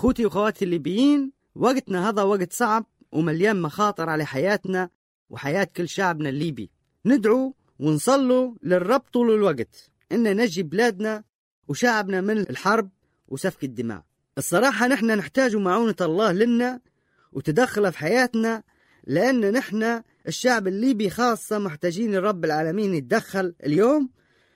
أخوتي وأخواتي الليبيين، وقتنا هذا وقت صعب ومليان مخاطر على حياتنا وحياة كل شعبنا الليبي. ندعو ونصلوا للرب طول الوقت إن نجي بلادنا وشعبنا من الحرب وسفك الدماء. الصراحة نحن نحتاج معونة الله لنا وتدخل في حياتنا، لأن نحن الشعب الليبي خاصة محتاجين الرب العالمين يتدخل اليوم.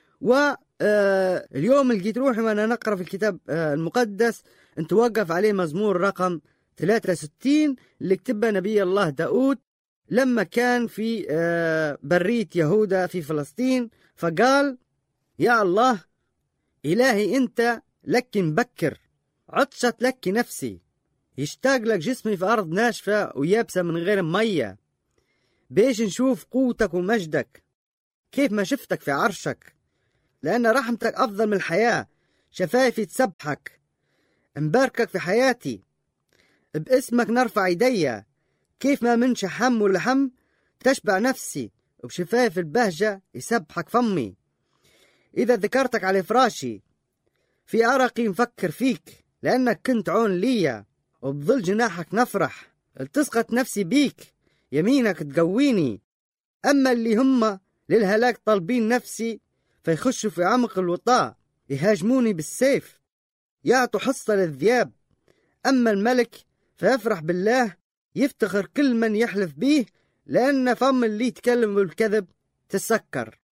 واليوم لقيت روحي وأنا نقرأ في الكتاب المقدس أنت وقف عليه مزمور رقم 63 اللي كتبه نبي الله داود لما كان في برية يهودا في فلسطين، فقال: يا الله إلهي أنت لك مبكر، عطشت لك نفسي، يشتاق لك جسمي في أرض ناشفة ويابسة من غير مية، بيش نشوف قوتك ومجدك كيف ما شفتك في عرشك، لأن رحمتك أفضل من الحياة، شفايفي تسبحك، مباركك في حياتي، باسمك نرفع يدي، كيف ما من شحم ولحم تشبع نفسي، وبشفايف البهجة يسبحك فمي. إذا ذكرتك على فراشي في أرقي نفكر فيك، لأنك كنت عون ليا، وبظل جناحك نفرح، التصقت نفسي بيك، يمينك تقويني. أما اللي هم للهلاك طالبين نفسي فيخشوا في عمق الوطاء، يهاجموني بالسيف، يعطوا حصة للذياب. أما الملك فيفرح بالله، يفتخر كل من يحلف به، لأن فم اللي يتكلم بالكذب تسكر.